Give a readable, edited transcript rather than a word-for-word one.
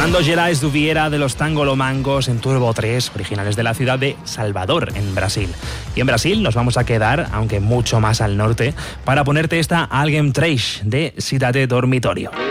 Sonando Gerais do Vieira de los Tangolomangos en Turbo 3, originales de la ciudad de Salvador, en Brasil. Y en Brasil nos vamos a quedar, aunque mucho más al norte, para ponerte esta Alguém Traz de Cidade Dormitorio.